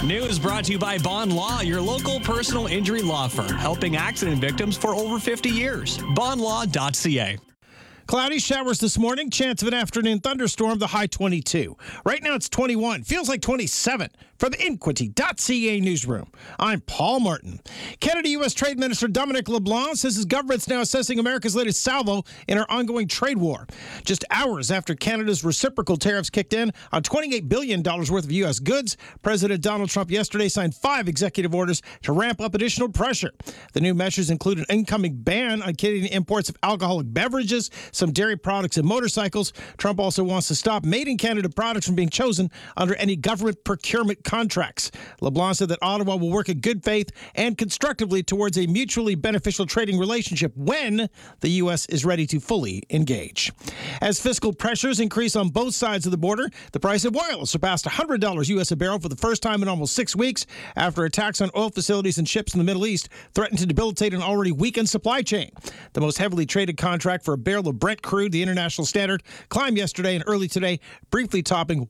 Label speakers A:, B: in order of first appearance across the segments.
A: News brought to you by Bond Law, your local personal injury law firm, helping accident victims for over 50 years. Bondlaw.ca.
B: Cloudy showers this morning. Chance of an afternoon thunderstorm. The high 22. Right now it's 21. Feels like 27. From the Inquity.ca newsroom, I'm Paul Martin. Canada U.S. Trade Minister Dominic LeBlanc says his government's now assessing America's latest salvo in our ongoing trade war. Just hours after Canada's reciprocal tariffs kicked in on $28 billion worth of U.S. goods, President Donald Trump yesterday signed 5 executive orders to ramp up additional pressure. The new measures include an incoming ban on Canadian imports of alcoholic beverages, some dairy products, and motorcycles. Trump also wants to stop made-in-Canada products from being chosen under any government procurement contracts. LeBlanc said that Ottawa will work in good faith and constructively towards a mutually beneficial trading relationship when the U.S. is ready to fully engage. As fiscal pressures increase on both sides of the border, the price of oil surpassed $100 U.S. a barrel for the first time in almost 6 weeks after attacks on oil facilities and ships in the Middle East threatened to debilitate an already weakened supply chain. The most heavily traded contract for a barrel of Brent crude, the international standard, climbed yesterday and early today, briefly topping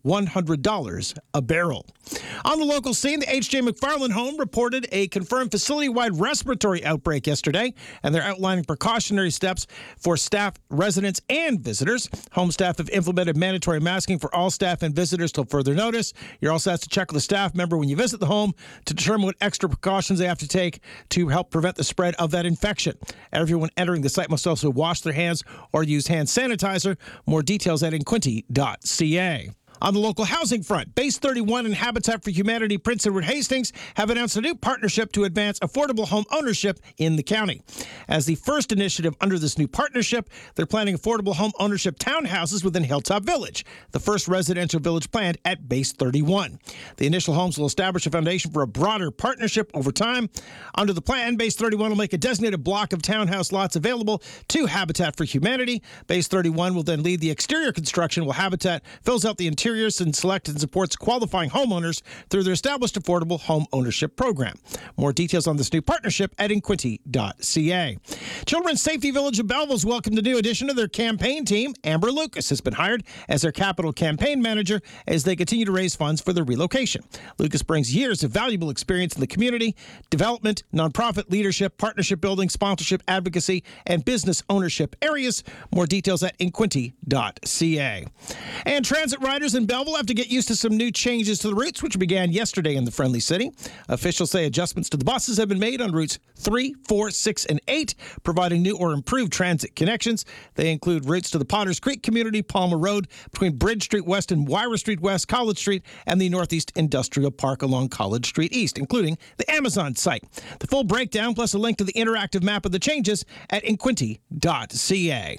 B: $100 a barrel. On the local scene, the H.J. McFarland home reported a confirmed facility-wide respiratory outbreak yesterday, and they're outlining precautionary steps for staff, residents, and visitors. Home staff have implemented mandatory masking for all staff and visitors till further notice. You're also asked to check with a staff member when you visit the home to determine what extra precautions they have to take to help prevent the spread of that infection. Everyone entering the site must also wash their hands or use hand sanitizer. More details at inquinty.ca. On the local housing front, Base 31 and Habitat for Humanity Prince Edward Hastings have announced a new partnership to advance affordable home ownership in the county. As the first initiative under this new partnership, they're planning affordable home ownership townhouses within Hilltop Village, the first residential village planned at Base 31. The initial homes will establish a foundation for a broader partnership over time. Under the plan, Base 31 will make a designated block of townhouse lots available to Habitat for Humanity. Base 31 will then lead the exterior construction while Habitat fills out the interior and selects and supports qualifying homeowners through their established affordable home ownership program. More details on this new partnership at inquinty.ca. Children's Safety Village of Belleville's welcomed a new addition to their campaign team. Amber Lucas has been hired as their capital campaign manager as they continue to raise funds for their relocation. Lucas brings years of valuable experience in the community, development, nonprofit leadership, partnership building, sponsorship, advocacy, and business ownership areas. More details at inquinty.ca. And transit riders in Belleville have to get used to some new changes to the routes, which began yesterday in the Friendly City. Officials say adjustments to the buses have been made on routes 3, 4, 6, and 8, providing new or improved transit connections. They include routes to the Potters Creek Community, Palmer Road, between Bridge Street West and Wyra Street West, College Street, and the Northeast Industrial Park along College Street East, including the Amazon site. The full breakdown, plus a link to the interactive map of the changes at inquinty.ca.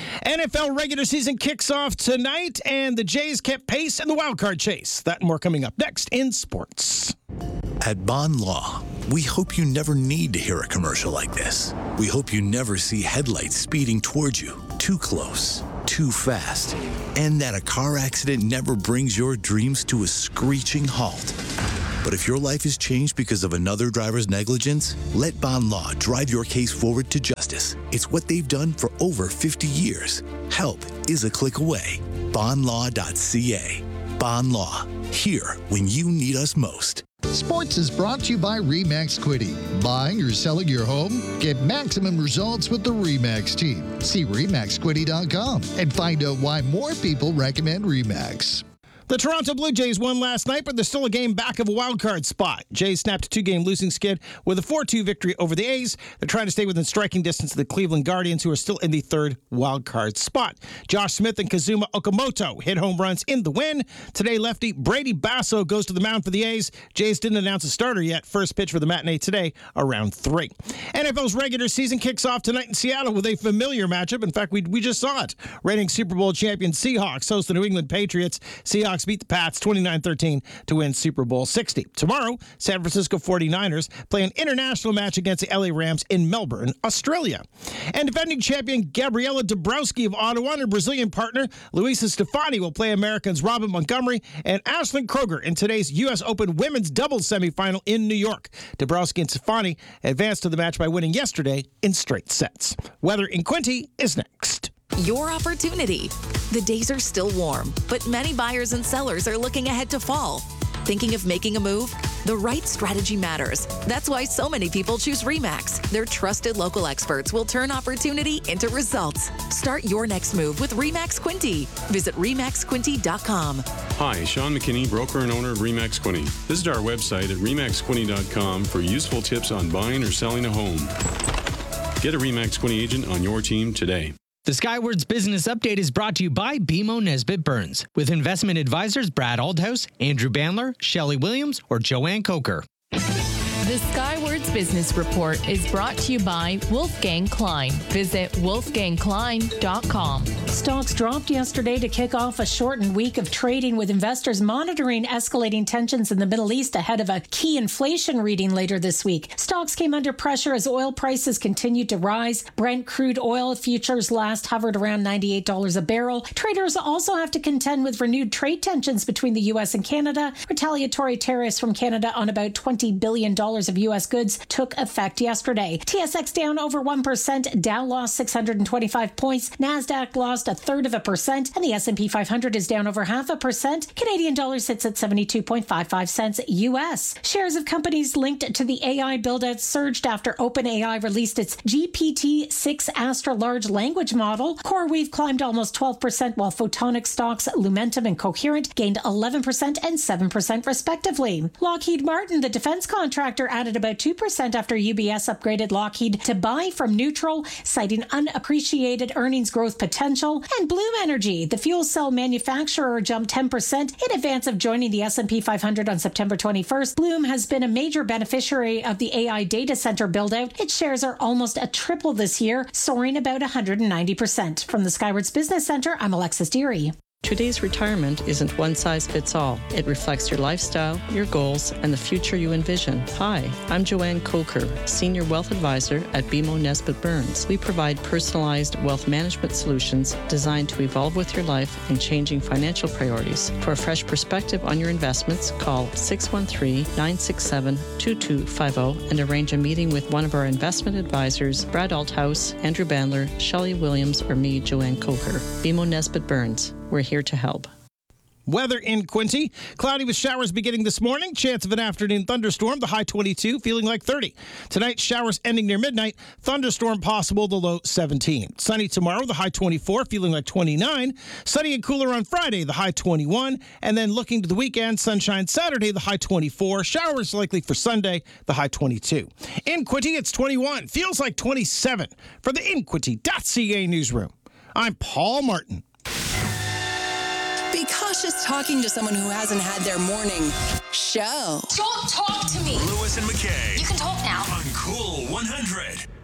B: NFL regular season kicks off tonight, and the Jays kept pace in the wildcard chase. That and more coming up next in sports.
C: At Bond Law, we hope you never need to hear a commercial like this. We hope you never see headlights speeding towards you, too close, too fast, and that a car accident never brings your dreams to a screeching halt. But if your life is changed because of another driver's negligence, let Bond Law drive your case forward to justice. It's what they've done for over 50 years. Help is a click away. Bondlaw.ca. Bond Law. Here when you need us most.
D: Sports is brought to you by RE/MAX Quiddy. Buying or selling your home? Get maximum results with the RE/MAX team. See REMAXQuiddy.com and find out why more people recommend RE/MAX.
B: The Toronto Blue Jays won last night, but they're still a game back of a wild-card spot. Jays snapped a 2-game losing skid with a 4-2 victory over the A's. They're trying to stay within striking distance of the Cleveland Guardians, who are still in the third wild-card spot. Josh Smith and Kazuma Okamoto hit home runs in the win. Today, lefty Brady Basso goes to the mound for the A's. Jays didn't announce a starter yet. First pitch for the matinee today, around 3. NFL's regular season kicks off tonight in Seattle with a familiar matchup. In fact, we just saw it. Reigning Super Bowl champion Seahawks host the New England Patriots. Seahawks beat the Pats 29-13 to win Super Bowl 60. Tomorrow, San Francisco 49ers play an international match against the LA Rams in Melbourne, Australia. And defending champion Gabriela Dabrowski of Ottawa and her Brazilian partner Luisa Stefani will play Americans Robin Montgomery and Ashlyn Kroger in today's U.S. Open women's doubles semifinal in New York. Dabrowski and Stefani advanced to the match by winning yesterday in straight sets. Weather in Quinty is next.
E: Your opportunity. The days are still warm, but many buyers and sellers are looking ahead to fall. Thinking of making a move? The right strategy matters. That's why so many people choose RE/MAX. Their trusted local experts will turn opportunity into results. Start your next move with RE/MAX Quinte. Visit REMAXQuinte.com.
F: Hi, Sean McKinney, broker and owner of RE/MAX Quinte. Visit our website at REMAXQuinte.com for useful tips on buying or selling a home. Get a RE/MAX Quinte agent on your team today.
G: The Skywards Business Update is brought to you by BMO Nesbitt Burns, with investment advisors Brad Aldhouse, Andrew Bandler, Shelley Williams, or Joanne Coker.
H: The Skywards Business Report is brought to you by Wolfgang Klein. Visit wolfgangklein.com.
I: Stocks dropped yesterday to kick off a shortened week of trading, with investors monitoring escalating tensions in the Middle East ahead of a key inflation reading later this week. Stocks came under pressure as oil prices continued to rise. Brent crude oil futures last hovered around $98 a barrel. Traders also have to contend with renewed trade tensions between the U.S. and Canada. Retaliatory tariffs from Canada on about $20 billion of U.S. goods took effect yesterday. TSX down over 1%, Dow lost 625 points, NASDAQ lost 0.33%, and the S&P 500 is down over 0.5%. Canadian dollar sits at 72.55 cents U.S. Shares of companies linked to the AI build-out surged after OpenAI released its GPT-6 Astra large language model. CoreWeave climbed almost 12%, while Photonics stocks Lumentum and Coherent gained 11% and 7% respectively. Lockheed Martin, the defense contractor, added about 2% after UBS upgraded Lockheed to buy from neutral, citing unappreciated earnings growth potential. And Bloom Energy, the fuel cell manufacturer, jumped 10% in advance of joining the S&P 500 on September 21st. Bloom has been a major beneficiary of the AI data center build-out. Its shares are almost a triple this year, soaring about 190%. From the Skywards Business Center, I'm Alexis Deary.
J: Today's retirement isn't one size fits all. It reflects your lifestyle, your goals, and the future you envision. Hi, I'm Joanne Coker, Senior Wealth Advisor at BMO Nesbitt Burns. We provide personalized wealth management solutions designed to evolve with your life and changing financial priorities. For a fresh perspective on your investments, call 613-967-2250 and arrange a meeting with one of our investment advisors, Brad Althouse, Andrew Bandler, Shelley Williams, or me, Joanne Coker. BMO Nesbitt Burns. We're here to help.
B: Weather in Quinte. Cloudy with showers beginning this morning. Chance of an afternoon thunderstorm. The high 22, feeling like 30. Tonight, showers ending near midnight. Thunderstorm possible, the low 17. Sunny tomorrow, the high 24, feeling like 29. Sunny and cooler on Friday, the high 21. And then looking to the weekend, sunshine Saturday, the high 24. Showers likely for Sunday, the high 22. In Quinte, it's 21. Feels like 27. For the InQuinte.ca newsroom, I'm Paul Martin.
K: Be cautious talking to someone who hasn't had their morning show.
L: Don't talk to me.
M: Lewis and McKay.
L: You can talk now.
M: On Cool 100.